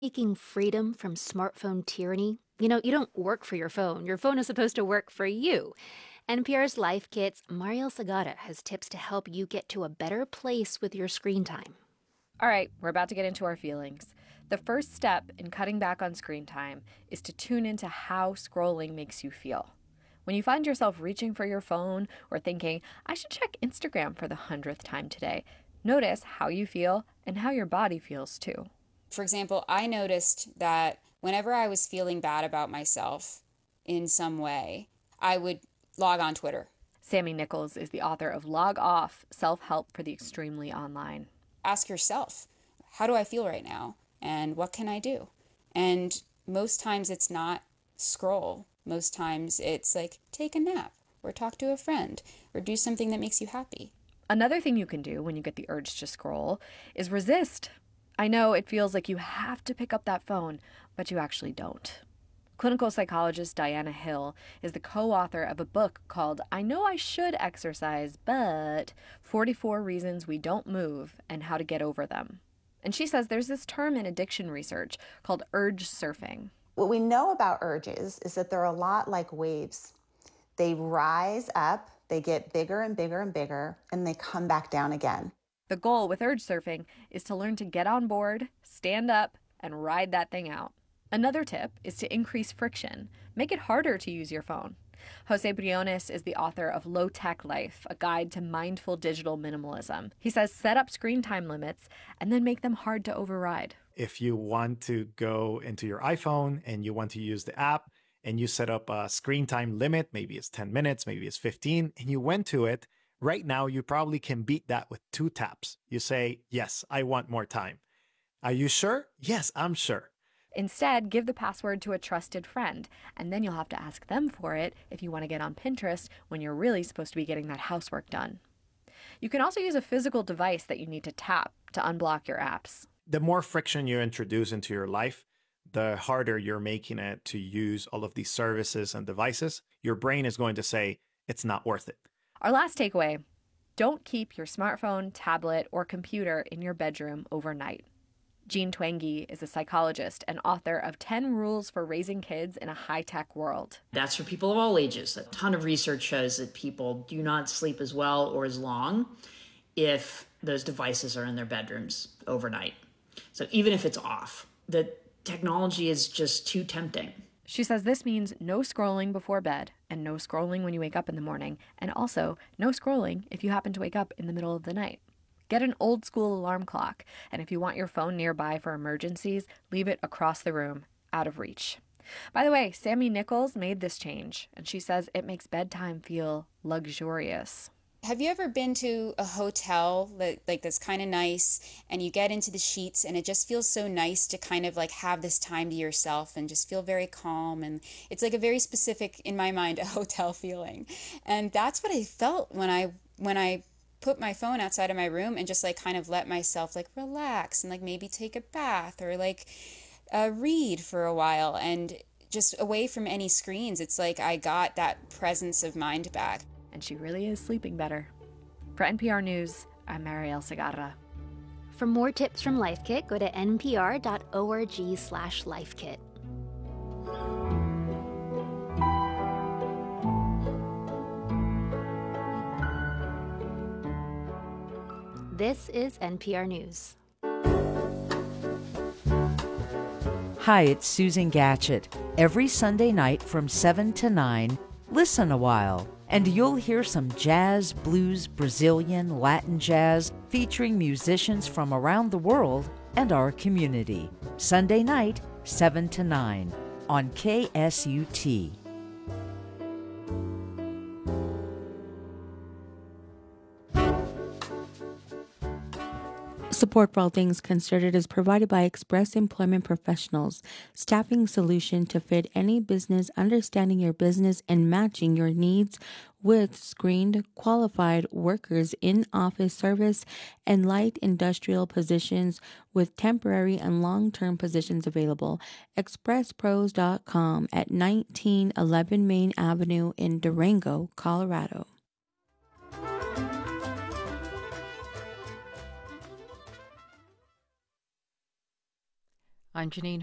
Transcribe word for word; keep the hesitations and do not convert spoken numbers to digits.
Seeking freedom from smartphone tyranny? You know, you don't work for your phone. Your phone is supposed to work for you. N P R's Life Kit's Mariel Sagata has tips to help you get to a better place with your screen time. All right, we're about to get into our feelings. The first step in cutting back on screen time is to tune into how scrolling makes you feel. When you find yourself reaching for your phone or thinking, I should check Instagram for the hundredth time today, notice how you feel and how your body feels too. For example, I noticed that whenever I was feeling bad about myself in some way, I would log on Twitter. Sammy Nichols is the author of Log Off, Self-Help for the Extremely Online. Ask yourself, how do I feel right now? And what can I do? And most times it's not scroll. Most times it's like take a nap or talk to a friend or do something that makes you happy. Another thing you can do when you get the urge to scroll is resist. I know it feels like you have to pick up that phone, but you actually don't. Clinical psychologist Diana Hill is the co-author of a book called I Know I Should Exercise, but forty-four Reasons We Don't Move and How to Get Over Them. And she says there's this term in addiction research called urge surfing. What we know about urges is that they're a lot like waves. They rise up, they get bigger and bigger and bigger, and they come back down again. The goal with urge surfing is to learn to get on board, stand up, and ride that thing out. Another tip is to increase friction. Make it harder to use your phone. Jose Briones is the author of Low Tech Life, a guide to mindful digital minimalism. He says set up screen time limits and then make them hard to override. If you want to go into your iPhone and you want to use the app and you set up a screen time limit, maybe it's ten minutes, maybe it's fifteen, and you went to it, right now you probably can beat that with two taps. You say, yes, I want more time. Are you sure? Yes, I'm sure. Instead, give the password to a trusted friend, and then you'll have to ask them for it if you want to get on Pinterest when you're really supposed to be getting that housework done. You can also use a physical device that you need to tap to unblock your apps. The more friction you introduce into your life, the harder you're making it to use all of these services and devices. Your brain is going to say, it's not worth it. Our last takeaway, don't keep your smartphone, tablet, or computer in your bedroom overnight. Jean Twenge is a psychologist and author of ten Rules for Raising Kids in a High-Tech World. That's for people of all ages. A ton of research shows that people do not sleep as well or as long if those devices are in their bedrooms overnight. So even if it's off, the technology is just too tempting. She says this means no scrolling before bed and no scrolling when you wake up in the morning, and also no scrolling if you happen to wake up in the middle of the night. Get an old school alarm clock, and if you want your phone nearby for emergencies, leave it across the room, out of reach. By the way, Sammy Nichols made this change, and she says it makes bedtime feel luxurious. Have you ever been to a hotel that, like that's kind of nice, and you get into the sheets and it just feels so nice to kind of like have this time to yourself and just feel very calm, and it's like a very specific, in my mind, a hotel feeling. And that's what I felt when I when I put my phone outside of my room and just like kind of let myself like relax and like maybe take a bath or like uh, read for a while and just away from any screens. It's like I got that presence of mind back. And she really is sleeping better. For N P R News, I'm Mariel Segarra. For more tips from Life Kit, go to npr.org slash lifekit. This is N P R News. Hi, it's Susan Gatchett. Every Sunday night from seven to nine, listen a while, and you'll hear some jazz, blues, Brazilian, Latin jazz featuring musicians from around the world and our community. Sunday night, seven to nine on K S U T. Support for All Things Considered is provided by Express Employment Professionals, staffing solution to fit any business, understanding your business and matching your needs with screened, qualified workers in office service and light industrial positions with temporary and long-term positions available. express pros dot com at nineteen eleven Main Avenue in Durango, Colorado. I'm Janine